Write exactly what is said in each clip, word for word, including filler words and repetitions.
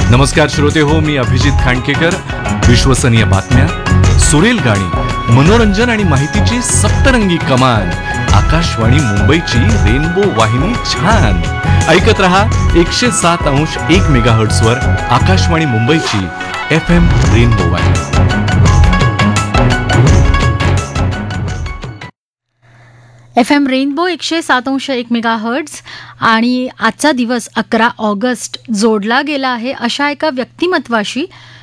नमस्कार श्रोते हो, मी अभिजित खांडकेकर. विश्वसनीय बातम्या, सुरेल गाणी, मनोरंजन आणि माहितीची सप्तरंगी कमान. आकाशवाणी मुंबईची रेनबो वाहिनी छान ऐकत रहा. एकशे सात अंश एक मेगाहर्ट्झ वर आकाशवाणी मुंबईची एफ एम रेनबो वाहिनी. एफ एम रेनबो एकशे सात अंश एक मेगा हर्ट्झ. आणि आजचा दिवस अकरा ऑगस्ट जोडला गेला आहे अशा एका व्यक्तिमत्वाशी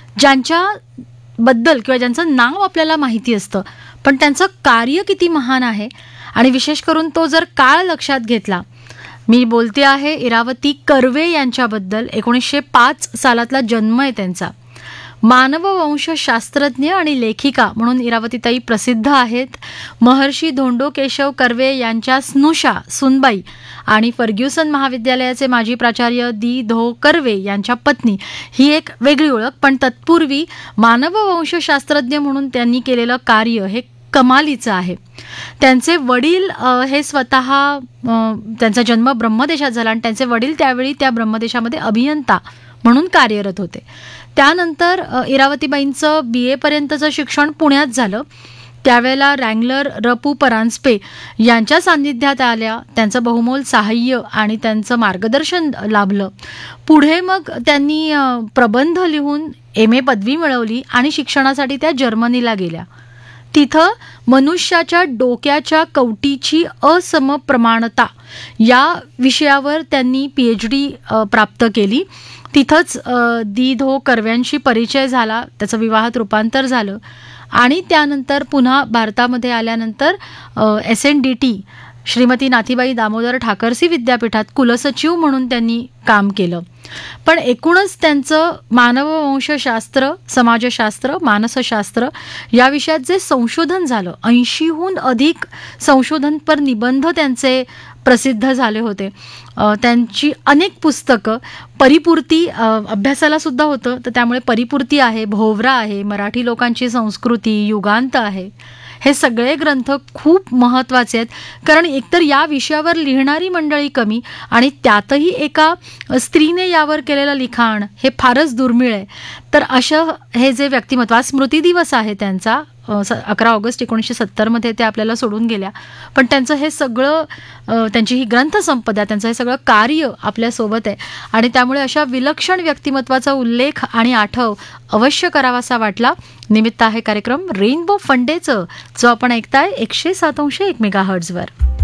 ज्यांच्याबद्दल किंवा ज्यांचं नाव आपल्याला माहिती असतं, पण त्यांचं कार्य किती महान आहे. आणि विशेष करून तो जर काळ लक्षात घेतला, मी बोलते आहे इरावती कर्वे यांच्याबद्दल. एकोणीसशे पाच सालातला जन्म आहे त्यांचा. मानववंश शास्त्रज्ञ आणि लेखिका म्हणून इरावतीताई प्रसिद्ध आहेत. महर्षी धोंडो केशव कर्वे यांच्या स्नुषा सुनबाई आणि फर्ग्युसन महाविद्यालयाचे माजी प्राचार्य दी धो कर्वे यांच्या पत्नी ही एक वेगळी ओळख. पण तत्पूर्वी मानववंश शास्त्रज्ञ म्हणून त्यांनी केलेलं कार्य हे कमालीचं आहे. त्यांचे वडील हे स्वतः त्यांचा जन्म ब्रह्मदेशात झाला आणि त्यांचे वडील त्यावेळी त्या ब्रह्मदेशामध्ये अभियंता म्हणून कार्यरत होते. त्यानंतर इरावतीबाईंचं बी एपर्यंतचं शिक्षण पुण्यात झालं. त्यावेळेला रँगलर र पु परांजपे यांच्या सान्निध्यात आल्या. त्यांचं बहुमोल सहाय्य आणि त्यांचं मार्गदर्शन लाभलं. पुढे मग त्यांनी प्रबंध लिहून एम ए पदवी मिळवली आणि शिक्षणासाठी त्या जर्मनीला गेल्या. तिथं मनुष्याच्या डोक्याच्या कवटीची असमप्रमाणता या विषयावर त्यांनी पी एच डी प्राप्त केली. तिथंच दी धो कर्व्यांशी परिचय झाला, त्याचं विवाहात रूपांतर झालं आणि त्यानंतर पुन्हा भारतामध्ये आल्यानंतर S N D T Shrimati Nathibai Damodar Thackersey विद्यापीठात कुलसचिव म्हणून त्यांनी काम केलं. पण एकूणच त्यांचं मानववंशशास्त्र, समाजशास्त्र, मानसशास्त्र या विषयात जे संशोधन झालं, ऐंशीहून अधिक संशोधनपर निबंध त्यांचे प्रसिद्ध झाले होते. त्यांची अनेक पुस्तकं, परिपूर्ती अभ्यासाला सुद्धा होतं, तर त्यामुळे परिपूर्ती आहे, भोवरा आहे, मराठी लोकांची संस्कृती, युगांत आहे. हे सगळे ग्रंथ खूप महत्त्वाचे आहेत, कारण एकतर या विषयावर लिहिणारी मंडळी कमी आणि त्यातही एका स्त्रीने यावर केलेलं लिखाण हे फारच दुर्मिळ आहे. तर अशा हे जे व्यक्तिमत्व, आज स्मृती दिवस आहे त्यांचा, अकरा ऑगस्ट एकोणीसशे सत्तरमध्ये ते आपल्याला सोडून गेल्या, पण त्यांचं हे सगळं, त्यांची ही ग्रंथसंपदा, त्यांचं हे सगळं कार्य आपल्यासोबत आहे. आणि त्यामुळे अशा विलक्षण व्यक्तिमत्वाचा उल्लेख आणि आठव अवश्य करावासा वाटला. निमित्त आहे कार्यक्रम रेनबो फंडेचं, जो आपण ऐकताय एकशे सात अंश एक मेगा हर्ट्झवर.